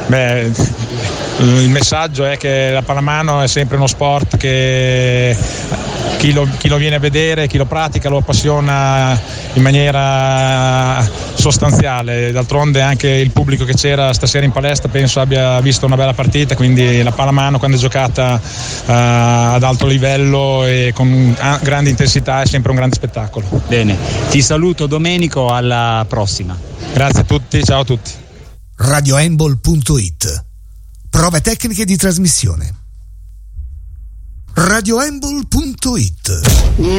Beh, il messaggio è che la pallamano è sempre uno sport che chi lo viene a vedere, chi lo pratica lo appassiona in maniera sostanziale. D'altronde anche il pubblico che c'era stasera in palestra penso abbia visto una bella partita, quindi la pallamano quando è giocata ad alto livello e con grande intensità è sempre un grande spettacolo. Bene, ti saluto Domenico, alla prossima. Grazie a tutti, ciao a tutti. RadioHandball.it. Prove tecniche di trasmissione. RadioHandball.it.